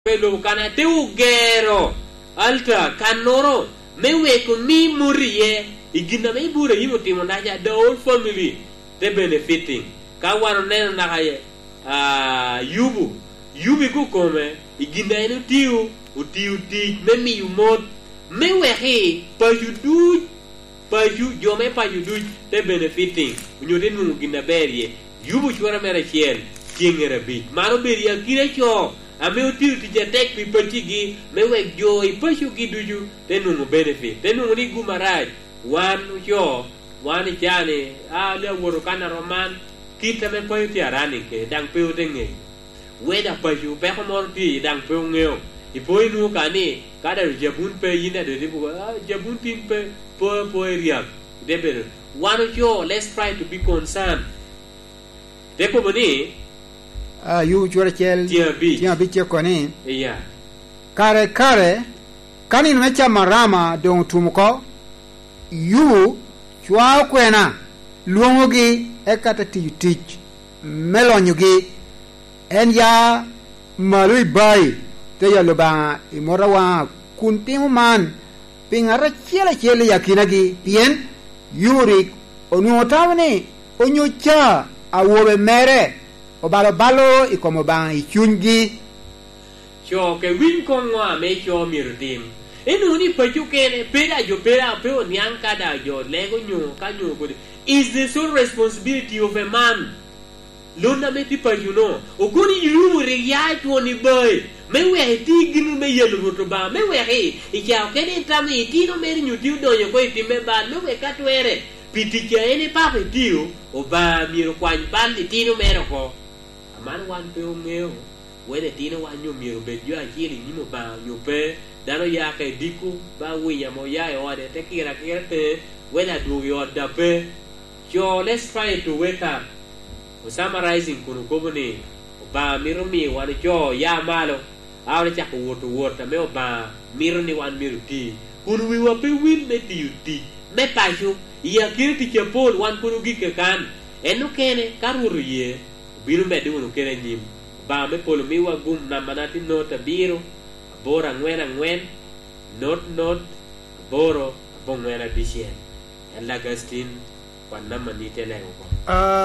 Pelo kana te ugero alta kanoro mewe ko mi murie igina me bure yimo timo naja the whole family te benefiting ka waro neno na kaye yubi ku kome igina eno tiu utiu ti memi yumot mewe he pa yu jome pa yudu te benefiting unyote nu gina berie yubu chwara mere chien tiengera bit maro beria kire cho ame utiu tijatek pi pachigi mewe joy pashugi duju tenu benefit tenu ni gumaraj wan cho wan chane le woro kana roman kita me payu ti arani ke dang peu tenge weda pashu pe komor ti dang peu ngeo ipoi nu kani kada jabun pe yina de bu jabun tin pe po area debel wan cho let's try to be concerned depo bani yu chwara chel tia bi che koni iya kare kani mecha marama don tumuko yu chwa kwena luongogi ekata tich melonyugi en ya malui bai te ya loba imorawa kuntimu man pingara chele yakinagi pien yuri onuotawni onyocha awobe mere obalo ikomo bang ichungi cho ke win kongwa me cho mirdim enu ni pachukene pera pe onyang kada jo lego nyu kanyu ko is the sole responsibility of a man lona me tipa ogoni ilu riya to ni boy me we ti ginu me yelu to ba me we he icha kene tami ti no me nyu ti do yo ko ti me ba me we katwere pitika ene pa tiu oba miro kwan ban ti no me ro man wan pe ngeo wede tino wan nyu miro be jo akili nyimo ba nyu pe dano ya ke diku ba winya mo ya ode te kira te weda du yo da pe so let's try to wake up summarizing kunu koboni ba miro mi wan jo ya malo awre chako woto me ba miro ni wan miro ti kunu wi wa pe win me ti me pashu ya kirti ke pol wan kunu gike kan enu kene karuru ye biru me dunu kene nyim ba me polo mi wa gum na manati nota biro bora ngwen not boro bongwena disien en lagastin kwa namani tele ko